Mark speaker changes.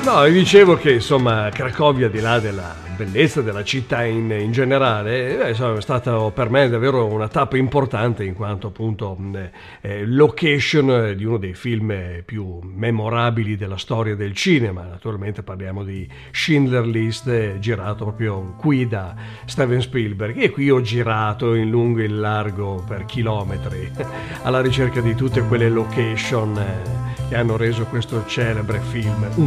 Speaker 1: No, dicevo che insomma Cracovia, di là della bellezza della città in generale, insomma, è stata per me davvero una tappa importante in quanto appunto location di uno dei film più memorabili della storia del cinema. Naturalmente parliamo di Schindler List, girato proprio qui da Steven Spielberg, e qui ho girato in lungo e in largo per chilometri alla ricerca di tutte quelle location che hanno reso questo celebre film